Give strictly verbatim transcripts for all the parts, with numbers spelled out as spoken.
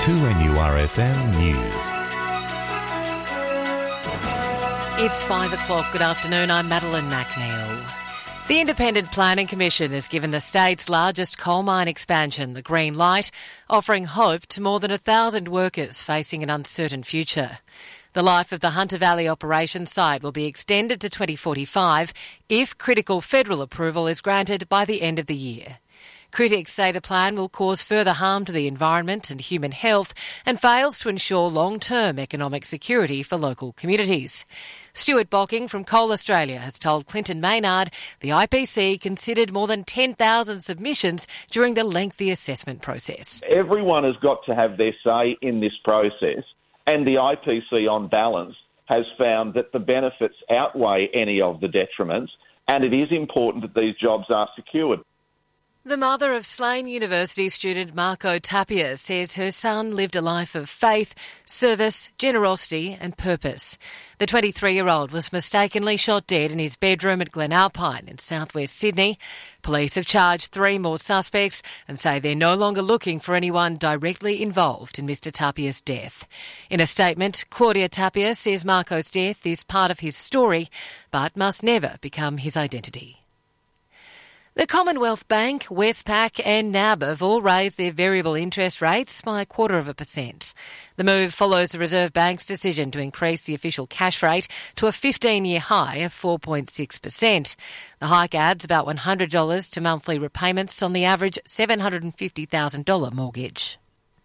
two N U R F M News. It's five o'clock. Good afternoon. I'm Madeline McNeil. The Independent Planning Commission has given the state's largest coal mine expansion the green light, offering hope to more than a thousand workers facing an uncertain future. The life of the Hunter Valley operation site will be extended to twenty forty-five if critical federal approval is granted by the end of the year. Critics say the plan will cause further harm to the environment and human health and fails to ensure long-term economic security for local communities. Stuart Bocking from Coal Australia has told Clinton Maynard the I P C considered more than ten thousand submissions during the lengthy assessment process. Everyone has got to have their say in this process, and the I P C on balance has found that the benefits outweigh any of the detriments, and it is important that these jobs are secured. The mother of Slane University student Marco Tapia says her son lived a life of faith, service, generosity and purpose. The twenty-three-year-old was mistakenly shot dead in his bedroom at Glenalpine in southwest Sydney. Police have charged three more suspects and say they're no longer looking for anyone directly involved in Mister Tapia's death. In a statement, Claudia Tapia says Marco's death is part of his story but must never become his identity. The Commonwealth Bank, Westpac and N A B have all raised their variable interest rates by a quarter of a percent. The move follows the Reserve Bank's decision to increase the official cash rate to a fifteen-year high of four point six percent. The hike adds about one hundred dollars to monthly repayments on the average seven hundred fifty thousand dollars mortgage.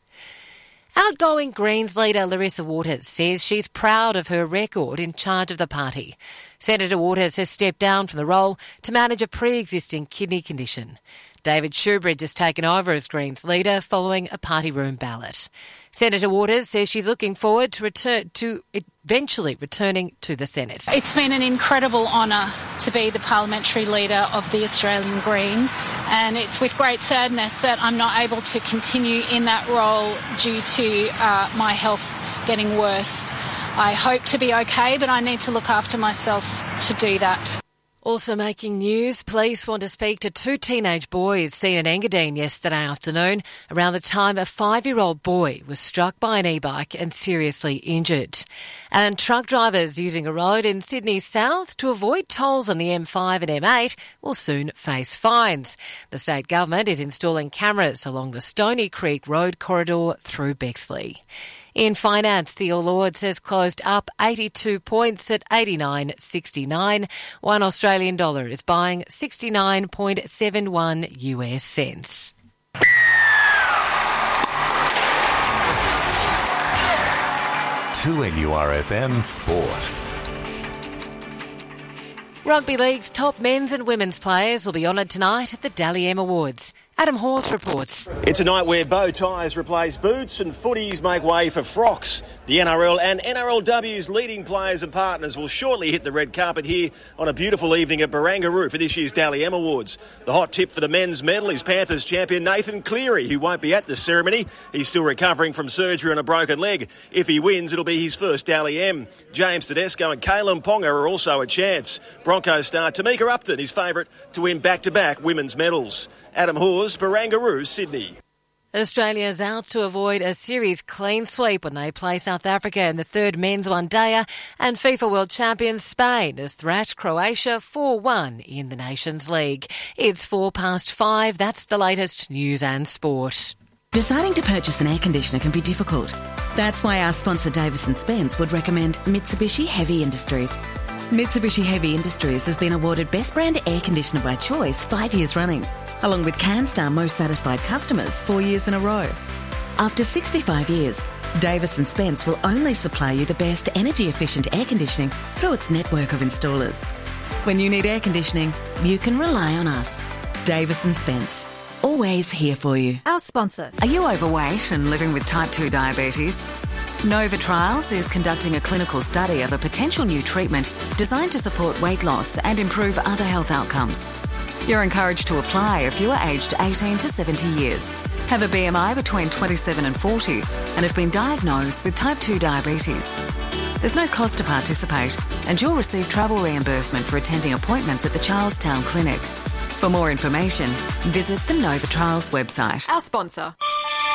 Outgoing Greens leader Larissa Waters says she's proud of her record in charge of the party. Senator Waters has stepped down from the role to manage a pre-existing kidney condition. David Shoebridge has taken over as Greens leader following a party room ballot. Senator Waters says she's looking forward to return to eventually returning to the Senate. It's been an incredible honour to be the parliamentary leader of the Australian Greens, and it's with great sadness that I'm not able to continue in that role due to uh, my health getting worse. I hope to be okay, but I need to look after myself to do that. Also making news, police want to speak to two teenage boys seen in Engadine yesterday afternoon around the time a five-year-old boy was struck by an e-bike and seriously injured. And truck drivers using a road in Sydney South to avoid tolls on the M five and M eight will soon face fines. The state government is installing cameras along the Stony Creek Road corridor through Bexley. In finance, the All Ords has closed up eighty-two points at eighty-nine sixty-nine. One Australian dollar is buying sixty-nine point seven one U S cents. two N U R F M Sport. Rugby League's top men's and women's players will be honoured tonight at the Dally M Awards. Adam Hawes reports. It's a night where bow ties replace boots and footies make way for frocks. The N R L and N R L W's leading players and partners will shortly hit the red carpet here on a beautiful evening at Barangaroo for this year's Dally M Awards. The hot tip for the men's medal is Panthers champion Nathan Cleary, who won't be at the ceremony. He's still recovering from surgery on a broken leg. If he wins, it'll be his first Dally M. James Tedesco and Kalen Ponga are also a chance. Broncos star Tamika Upton is favourite to win back-to-back women's medals. Adam Hawes, Barangaroo, Sydney. Australia's out to avoid a series clean sweep when they play South Africa in the third men's one-dayer, and FIFA World Champions Spain has thrashed Croatia four one in the Nations League. It's four past five. That's the latest news and sport. Deciding to purchase an air conditioner can be difficult. That's why our sponsor Davis and Spence would recommend Mitsubishi Heavy Industries. Mitsubishi Heavy Industries has been awarded Best Brand Air Conditioner by Choice five years running, along with CanStar Most Satisfied Customers four years in a row. After sixty-five years, Davis and Spence will only supply you the best energy-efficient air conditioning through its network of installers. When you need air conditioning, you can rely on us. Davis and Spence. Always here for you. Our sponsor. Are you overweight and living with type two diabetes? Nova Trials is conducting a clinical study of a potential new treatment designed to support weight loss and improve other health outcomes. You're encouraged to apply if you are aged eighteen to seventy years, have a B M I between twenty-seven and forty, and have been diagnosed with type two diabetes. There's no cost to participate, and you'll receive travel reimbursement for attending appointments at the Charlestown Clinic. For more information, visit the Nova Trials website. Our sponsor.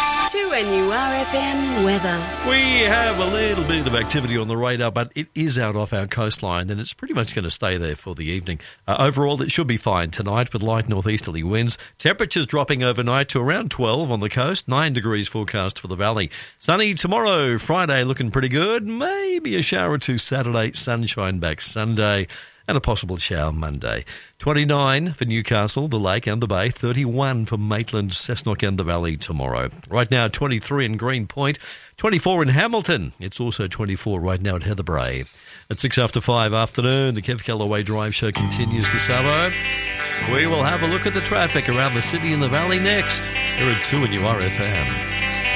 two N U R F M weather. We have a little bit of activity on the radar, but it is out off our coastline, and it's pretty much going to stay there for the evening. Uh, overall, it should be fine tonight with light northeasterly winds. Temperatures dropping overnight to around twelve on the coast, nine degrees forecast for the valley. Sunny tomorrow, Friday looking pretty good. Maybe a shower or two Saturday, sunshine back Sunday, and a possible shower Monday. twenty-nine for Newcastle, the Lake and the Bay. thirty-one for Maitland, Cessnock and the Valley tomorrow. Right now, twenty-three in Greenpoint. twenty-four in Hamilton. It's also twenty-four right now at Heatherbrae. At six after five afternoon, the Kev Callaway Drive Show continues this hour. We will have a look at the traffic around the city and the valley next. Here at two N U R F M.